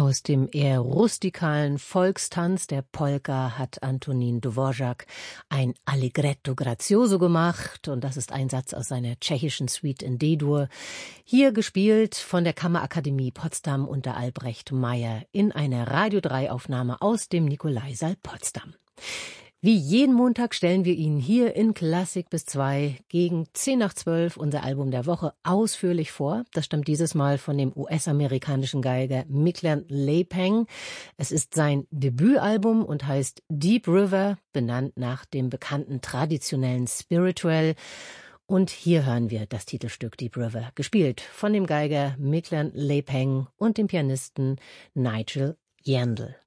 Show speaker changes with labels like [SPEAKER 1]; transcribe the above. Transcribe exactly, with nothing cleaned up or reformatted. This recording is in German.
[SPEAKER 1] Aus dem eher rustikalen Volkstanz der Polka hat Antonín Dvořák ein Allegretto grazioso gemacht, und das ist ein Satz aus seiner tschechischen Suite in D-Dur, hier gespielt von der Kammerakademie Potsdam unter Albrecht Meyer in einer Radio drei Aufnahme aus dem Nikolaisaal Potsdam. Wie jeden Montag stellen wir Ihnen hier in Klassik bis zwei gegen zehn nach zwölf unser Album der Woche ausführlich vor. Das stammt dieses Mal von dem U S-amerikanischen Geiger Micklem Leipeng. Es ist sein Debütalbum und heißt Deep River, benannt nach dem bekannten traditionellen Spiritual. Und hier hören wir das Titelstück Deep River, gespielt von dem Geiger Micklem Leipeng und dem Pianisten Nigel Yandell.